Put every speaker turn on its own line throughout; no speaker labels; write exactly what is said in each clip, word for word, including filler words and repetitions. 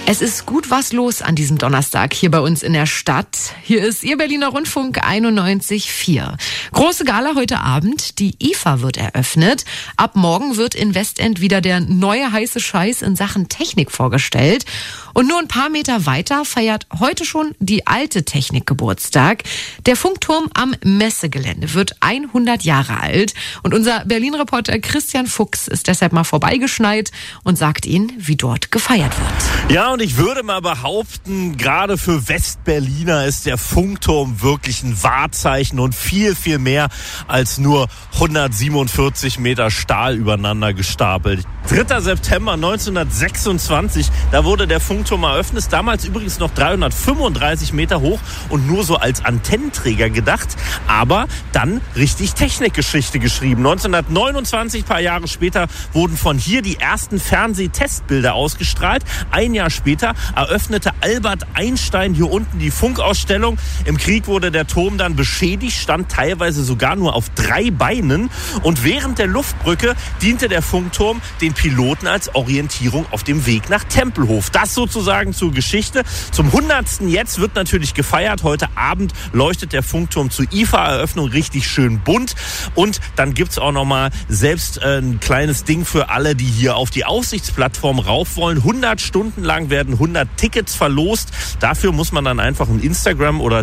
Es ist gut was los an diesem Donnerstag hier bei uns in der Stadt. Hier ist Ihr Berliner Rundfunk einundneunzig Komma vier. Große Gala heute Abend. Die I F A wird eröffnet. Ab morgen wird in Westend wieder der neue heiße Scheiß in Sachen Technik vorgestellt. Und nur ein paar Meter weiter feiert heute schon die alte Technik Geburtstag. Der Funkturm am Messegelände wird hundert Jahre alt. Und unser Berlin-Reporter Christian Fuchs ist deshalb mal vorbeigeschneit und sagt Ihnen, wie dort gefeiert wird.
Ja, und ich würde mal behaupten, gerade für Westberliner ist der Funkturm wirklich ein Wahrzeichen und viel, viel mehr als nur hundertsiebenundvierzig Meter Stahl übereinander gestapelt. dritter September neunzehnhundertsechsundzwanzig, da wurde der Funkturm eröffnet, ist damals übrigens noch dreihundertfünfunddreißig Meter hoch und nur so als Antennenträger gedacht, aber dann richtig Technikgeschichte geschrieben. neunzehnhundertneunundzwanzig, paar Jahre später, wurden von hier die ersten Fernsehtestbilder ausgestrahlt. Ein Jahr später eröffnete Albert Einstein hier unten die Funkausstellung. Im Krieg wurde der Turm dann beschädigt, stand teilweise sogar nur auf drei Beinen. Und während der Luftbrücke diente der Funkturm den Piloten als Orientierung auf dem Weg nach Tempelhof. Das sozusagen zur Geschichte. Zum hundertsten jetzt wird natürlich gefeiert. Heute Abend leuchtet der Funkturm zur I F A-Eröffnung richtig schön bunt. Und dann gibt's auch nochmal selbst äh, ein kleines Ding für alle, die hier auf die Aussichtsplattform rauf wollen. hundert Stunden lang werden hundert Tickets verlost. Dafür muss man dann einfach einen Instagram- oder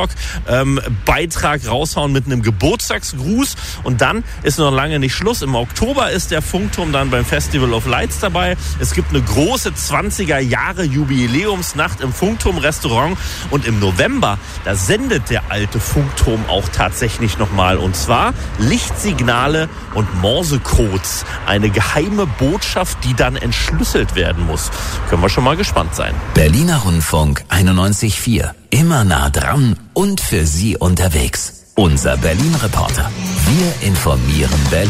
TikTok-Beitrag ähm, raushauen mit einem Geburtstagsgruß. Und dann ist noch lange nicht Schluss. Im Oktober ist der Funkturm dann beim Festival of Lights dabei. Es gibt eine große zwanziger Jahre Jubiläumsnacht im Funkturm-Restaurant. Und im November, da sendet der alte Funkturm auch tatsächlich nochmal. Und zwar Lichtsignale und Morsecodes. Eine geheime Botschaft, die dann entschlüsselt werden muss. Können wir schon mal gespannt sein.
Berliner Rundfunk einundneunzig Komma vier. Immer nah dran und für Sie unterwegs. Unser Berlin-Reporter. Wir informieren Berlin.